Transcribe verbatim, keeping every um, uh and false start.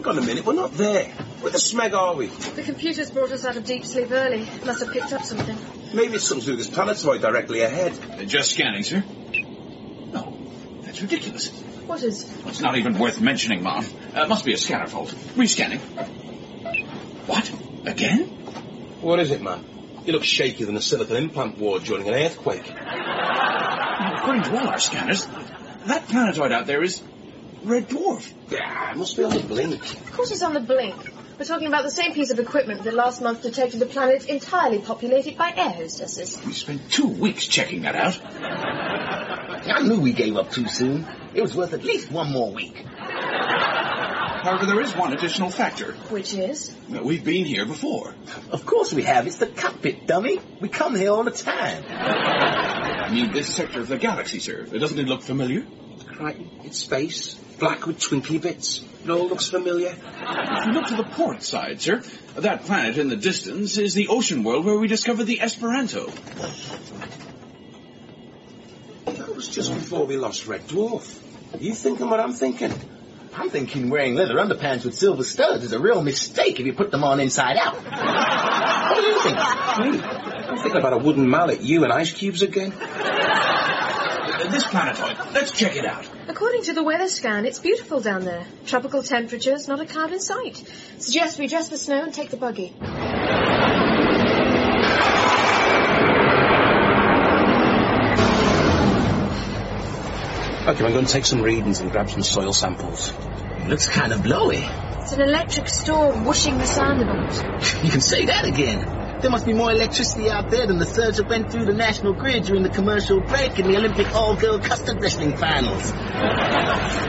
hang on a minute, we're not there. Where the smeg are we? The computers brought us out of deep sleep early. Must have picked up something. Maybe it's something to do with this planetoid directly ahead. Uh, just scanning, sir. No, that's ridiculous. What is? It's not even worth mentioning, Mom. Uh, must be a scanner fault. Rescanning. What? Again? What is it, man? You look shakier than a silicon implant ward during an earthquake. Well, according to all our scanners, that planetoid out there is Red Dwarf. Yeah, it must be on the blink. Of course it's on the blink. We're talking about the same piece of equipment that last month detected a planet entirely populated by air hostesses. We spent two weeks checking that out. I knew we gave up too soon. It was worth at least one more week. However, there is one additional factor. Which is? Uh, We've been here before. Of course we have. It's the cockpit, dummy. We come here all the time. I mean, this sector of the galaxy, sir. Doesn't it look familiar? Right, it's space. Black with twinkly bits. It all looks familiar. If you look to the port side, sir, that planet in the distance is the ocean world where we discovered the Esperanto. That was just before we lost Red Dwarf. Are you thinking what I'm thinking? I'm thinking wearing leather underpants with silver studs is a real mistake if you put them on inside out. What do you think? Me? I'm thinking about a wooden mallet, you and ice cubes again. Uh, this planetoid, let's check it out. According to the weather scan, it's beautiful down there. Tropical temperatures, not a cloud in sight. Suggest we dress for snow and take the buggy. Okay, I'm going to take some readings and grab some soil samples. Looks kind of blowy. It's an electric storm whooshing the sand about. You can say that again. There must be more electricity out there than the surge that went through the national grid during the commercial break in the Olympic all-girl custard wrestling finals.